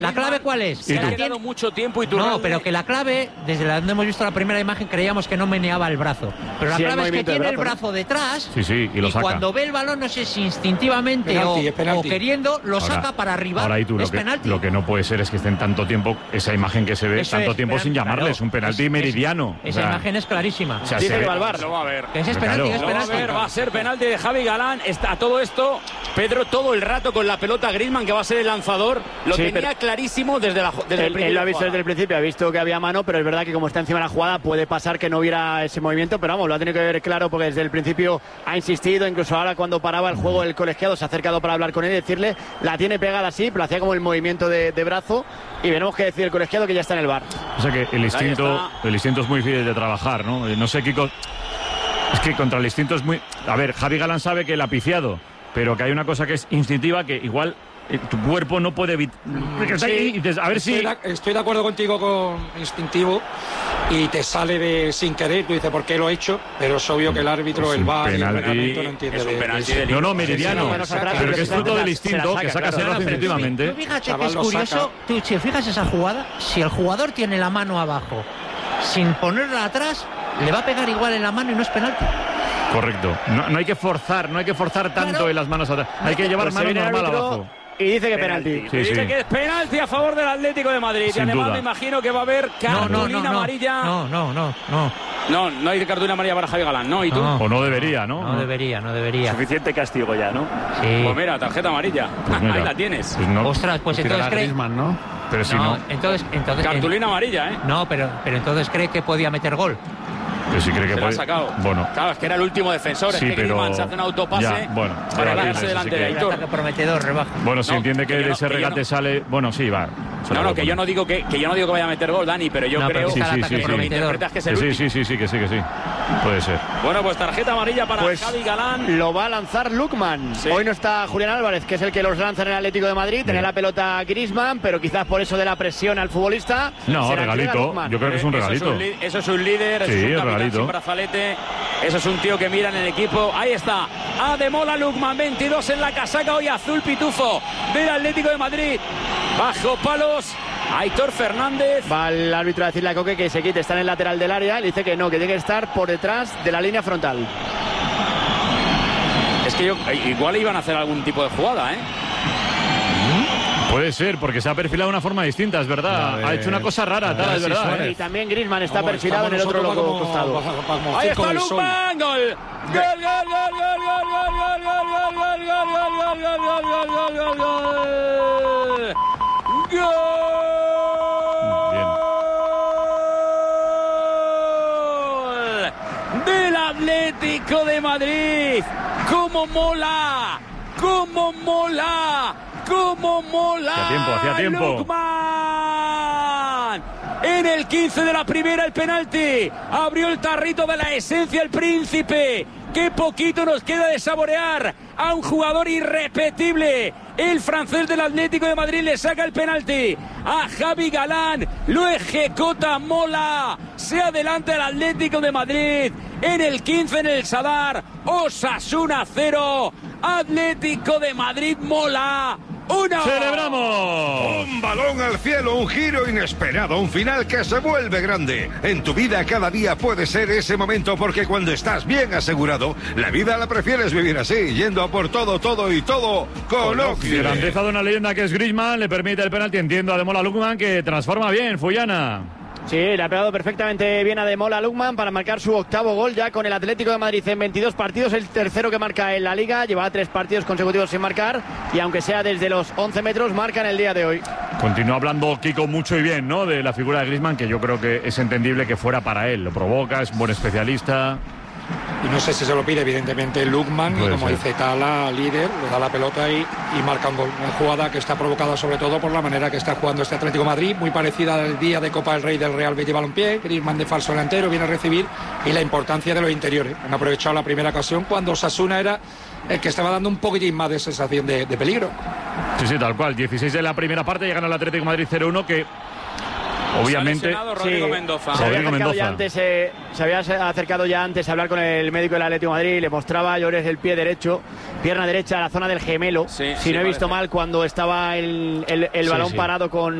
¿La clave cuál es? Se ha quedado mucho tiempo y tú no, pero que la clave, desde donde hemos visto la primera imagen, creíamos que no meneaba el brazo. Pero la clave es que tiene el brazo detrás y lo saca. Cuando ve el balón, no sé si instintivamente o queriendo, lo saca para arriba. Ahora, y tú, penalti. Lo que no puede ser es que estén tanto tiempo, esa imagen que se ve, tanto tiempo sin llamarle, es un penalti meridiano. Esa imagen es clarísima. O sea, dice que va al VAR. Lo va a ver. Ese es penalti, es penalti. Va a ser penalti de Javi Galán. A todo esto, Pedro todo el rato con la pelota, Griezmann, que va a ser el lanzador, lo tenía clarísimo desde el principio. Él lo ha visto desde el principio, ha visto que había mano, pero es verdad que como está encima de la jugada puede pasar que no hubiera ese movimiento, pero vamos, lo ha tenido que ver claro porque desde el principio ha insistido, incluso ahora cuando paraba el juego el colegiado se ha acercado para hablar con él y decirle, la tiene pegada así, pero hacía como el movimiento de brazo y veremos qué decir el colegiado que ya está en el VAR. O sea que el instinto es muy difícil de trabajar, ¿no? No sé, Kiko, es que contra el instinto es muy... A ver, Javi Galán sabe que la ha piciado, pero que hay una cosa que es instintiva que igual... tu cuerpo no puede evitar. Sí, a ver si. Estoy de acuerdo contigo con instintivo y te sale sin querer. Tú dices, ¿por qué lo he hecho? Pero es obvio que el árbitro, el VAR, el reglamento no entiende. Es un penalti no, meridiano. Pero que es fruto del instinto, que sacas el brazo instintivamente. Fíjate que es curioso. Tú, si fijas esa jugada, si el jugador tiene la mano abajo sin ponerla atrás, le va a pegar igual en la mano y no es penalti. Correcto. No hay que forzar tanto en las manos atrás. Hay que llevar mano normal abajo. Y dice que penalti. Dice que es penalti a favor del Atlético de Madrid. Sin y además duda. me imagino que va a haber cartulina amarilla. No hay cartulina amarilla para Javi Galán, ¿no? ¿Y tú? O no debería, ¿no? No debería. Suficiente castigo ya, ¿no? Sí. Pues mira, tarjeta amarilla. Pues mira, ahí la tienes. Pues no. Ostras, pues entonces cree... Griezmann, ¿no? Pero si no. Entonces cartulina amarilla, ¿eh? No, pero entonces cree que podía meter gol. Pero si cree que se puede... lo ha sacado. Bueno. Claro, es que era el último defensor. Sí, es que Griezmann se hace un autopase para quedarse delante de Aitor. Prometedor, rebaja. Bueno, si entiende que de ese regate sale... Bueno, sí, va. No, que yo no digo que vaya a meter gol, Dani, pero yo creo que lo que interpretas que es el último. Sí, que sí. Puede ser. Bueno, pues tarjeta amarilla para Javi Galán. Lo va a lanzar Lukman. Sí. Hoy no está Julián Álvarez, que es el que los lanza en el Atlético de Madrid. Tenía la pelota Griezmann, pero quizás por eso de la presión al futbolista. No, regalito. Yo creo que es un regalito. Eso es un líder, sí, es un capitán regalito. Sin brazalete. Eso es un tío que mira en el equipo. Ahí está. Ademola Lukman, 22 en la casaca hoy azul pitufo del Atlético de Madrid. Bajo palos. Aitor Fernández. Va el árbitro a decirle a Coque que se quite, está en el lateral del área. Le dice que no, que tiene que estar por detrás de la línea frontal. Es que igual iban a hacer algún tipo de jugada, ¿eh? Puede ser, porque se ha perfilado de una forma distinta, es verdad. Ha hecho una cosa rara, es verdad. Y también Griezmann está perfilado en el otro costado. Ahí está Lukman, gol. Del Atlético de Madrid. ¡Cómo mola! ¡Cómo mola! ¡Cómo mola! Hacía tiempo. Lukman. En el 15 de la primera el penalti. Abrió el tarrito de la esencia el príncipe. Qué poquito nos queda de saborear a un jugador irrepetible. El francés del Atlético de Madrid le saca el penalti a Javi Galán. Lo ejecuta Mola. Se adelanta el Atlético de Madrid. En el 15 en el Sadar. Osasuna 0. Atlético de Madrid Mola. 1. ¡Celebramos! Un balón al cielo, un giro inesperado, un final que se vuelve grande. En tu vida cada día puede ser ese momento porque cuando estás bien asegurado, la vida la prefieres vivir así, yendo a por todo con Occident. Grandeza de una leyenda que es Griezmann, le permite el penalti, entiendo a Ademola Lukman que transforma bien, Fuyana. Sí, le ha pegado perfectamente bien a Ademola Lukman para marcar su octavo gol ya con el Atlético de Madrid en 22 partidos, el tercero que marca en la Liga, lleva 3 partidos consecutivos sin marcar y aunque sea desde los 11 metros, marca en el día de hoy. Continúa hablando Kiko mucho y bien, ¿no?, de la figura de Griezmann, que yo creo que es entendible que fuera para él, lo provoca, es un buen especialista. Y no sé si se lo pide evidentemente Lukman, y como dice Tala, líder, le da la pelota y marca un gol. Una jugada que está provocada sobre todo por la manera que está jugando este Atlético de Madrid, muy parecida al día de Copa del Rey del Real Betis Balompié. Griezmann de falso delantero viene a recibir, y la importancia de los interiores. Han aprovechado la primera ocasión cuando Osasuna era el que estaba dando un poquitín más de sensación de peligro. Sí, tal cual. 16 de la primera parte, llegan al Atlético de Madrid 0-1, que obviamente. Rodrigo Mendoza. Se había Rodrigo acercado ya Mendoza. antes, se había acercado ya antes a hablar con el médico del Atlético de Madrid, le mostraba Llores el pie derecho, pierna derecha a la zona del gemelo, Sí, si no he visto parece. mal, cuando estaba el balón parado con